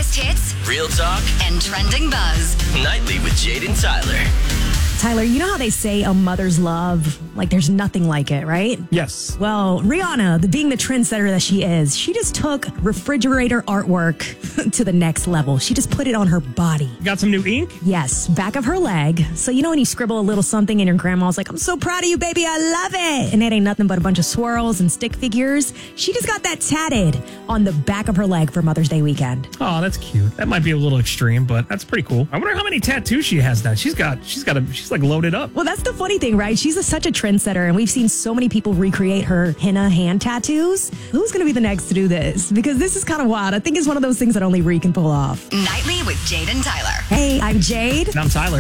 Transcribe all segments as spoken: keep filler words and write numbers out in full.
biggest hits, real talk, and trending buzz. Nightly with Jade and Tyler. Tyler, you know how they say a mother's love, like there's nothing like it, right? Yes. Well, Rihanna, the, being the trendsetter that she is, she just took refrigerator artwork to the next level. She just put it on her body. Got some new ink? Yes, back of her leg. So you know when you scribble a little something and your grandma's like, I'm so proud of you, baby, I love it. And it ain't nothing but a bunch of swirls and stick figures. She just got that tatted on the back of her leg for Mother's Day weekend. Oh, that's cute. That might be a little extreme, but that's pretty cool. I wonder how many tattoos she has now. She's got, she's got a, she's like loaded up. Well, that's the funny thing, right? She's a, such a trendsetter, and we've seen so many people recreate her henna hand tattoos. Who's going to be the next to do this? Because this is kind of wild. I think it's one of those things that only Ree can pull off. Nightly with Jade and Tyler. Hey, I'm Jade. And I'm Tyler.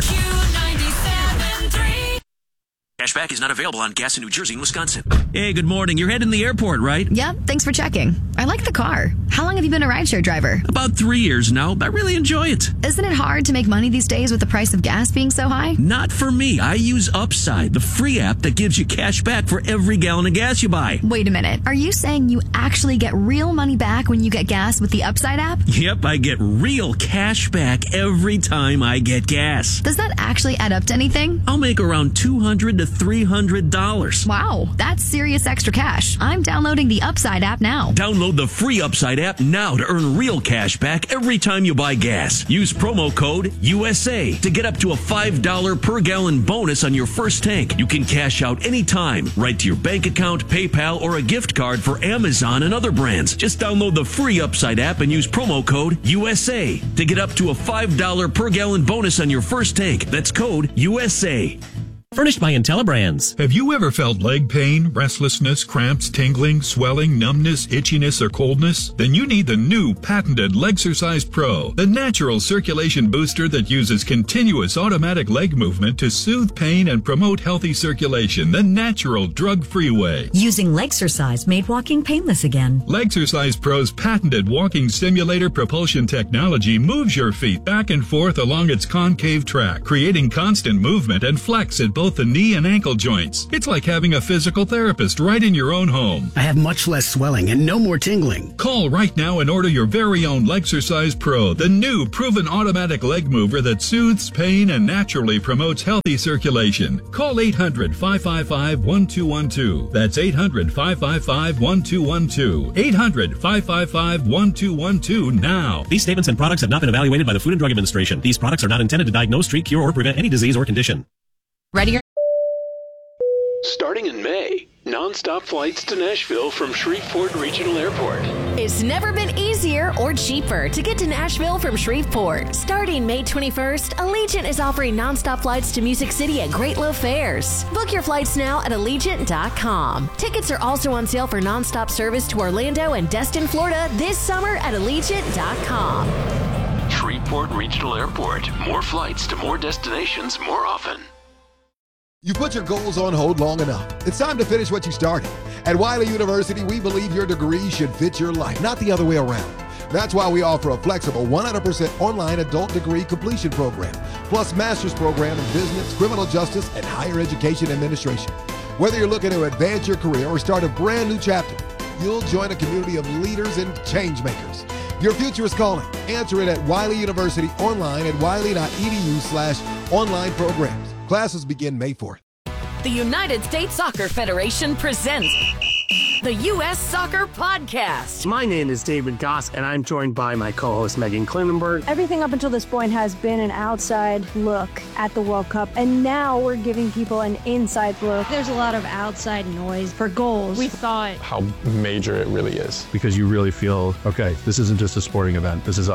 Cashback is not available on gas in New Jersey and Wisconsin. Hey, good morning. You're heading to the airport, right? Yep, thanks for checking. I like the car. How long have you been a rideshare driver? About three years now. I really enjoy it. Isn't it hard to make money these days with the price of gas being so high? Not for me. I use Upside, the free app that gives you cash back for every gallon of gas you buy. Wait a minute. Are you saying you actually get real money back when you get gas with the Upside app? Yep, I get real cash back every time I get gas. Does that actually add up to anything? I'll make around two hundred to three hundred dollars. Wow, that's serious extra cash. I'm downloading the Upside app now. Download the free Upside app now to earn real cash back every time you buy gas. Use promo code U S A to get up to a five dollars per gallon bonus on your first tank. You can cash out anytime, right to your bank account, PayPal, or a gift card for Amazon and other brands. Just download the free Upside app and use promo code U S A to get up to a five dollars per gallon bonus on your first tank. That's code U S A. Furnished by IntelliBrands. Have you ever felt leg pain, restlessness, cramps, tingling, swelling, numbness, itchiness, or coldness? Then you need the new patented Legsercise Pro, the natural circulation booster that uses continuous automatic leg movement to soothe pain and promote healthy circulation the natural drug-free way. Using Legsercise made walking painless again. Legsercise Pro's patented walking simulator propulsion technology moves your feet back and forth along its concave track, creating constant movement and flex at both the knee and ankle joints. It's like having a physical therapist right in your own home. I have much less swelling and no more tingling. Call right now and order your very own Legsercise Pro, the new proven automatic leg mover that soothes pain and naturally promotes healthy circulation. Call eight hundred, five five five, one two one two. That's eight hundred, five five five, one two one two. eight hundred, five five five, one two one two now. These statements and products have not been evaluated by the Food and Drug Administration. These products are not intended to diagnose, treat, cure, or prevent any disease or condition. Ready? Starting in May, nonstop flights to Nashville from Shreveport Regional Airport. It's never been easier or cheaper to get to Nashville from Shreveport. Starting May twenty-first, Allegiant is offering nonstop flights to Music City at great low fares. Book your flights now at Allegiant dot com. Tickets are also on sale for nonstop service to Orlando and Destin, Florida this summer at Allegiant dot com. Shreveport Regional Airport. More flights to more destinations more often. You put your goals on hold long enough. It's time to finish what you started. At Wiley University, we believe your degree should fit your life, not the other way around. That's why we offer a flexible one hundred percent online adult degree completion program, plus master's program in business, criminal justice, and higher education administration. Whether you're looking to advance your career or start a brand new chapter, you'll join a community of leaders and change makers. Your future is calling. Answer it at Wiley University online at wiley.edu slash online programs. Classes begin May fourth. The United States Soccer Federation presents the U S Soccer Podcast. My name is David Goss, and I'm joined by my co-host Megan Klinenberg. Everything up until this point has been an outside look at the World Cup, and now we're giving people an inside look. There's a lot of outside noise for goals. We thought how major it really is. Because you really feel, okay, this isn't just a sporting event. This is